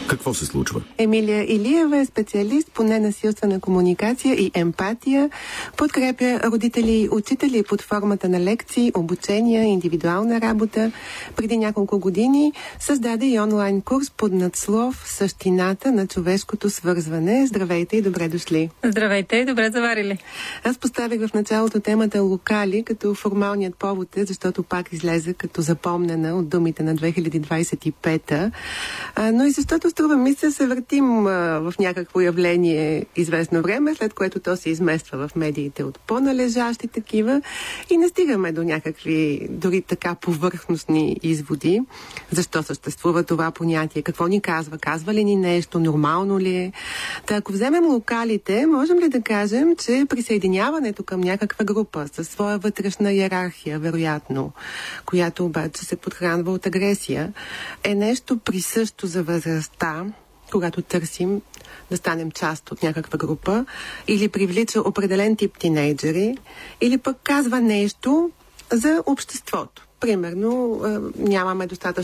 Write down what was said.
Какво се случва? Емилия Илиева е специалист по ненасилствена комуникация и емпатия. Подкрепя родители и учители под формата на лекции, обучения, индивидуална работа. Преди няколко години създаде и онлайн курс под надслов "Същината на човешкото свързване". Здравейте и добре дошли! Здравейте и добре заварили! Аз поставих в началото темата локали, като формалният повод е, защото пак излезе като запомнена от думите на 2025-та, но и защото струва ми се въртим в някакво явление известно време, след което то се измества в медиите от по-належащи такива и не стигаме до някакви дори така повърхностни изводи. Защо съществува това понятие? Какво ни казва? Казва ли ни нещо? Нормално ли е? Та ако вземем локалите, можем ли да кажем, че присъединяването към някаква група със своя вътрешна иерархия, вероятно, която обаче се подхранва от агресия, е нещо присъщо за възрастта, когато търсим да станем част от някаква група, или привлича определен тип тинейджери, или пък казва нещо за обществото. Примерно, нямаме достатъчно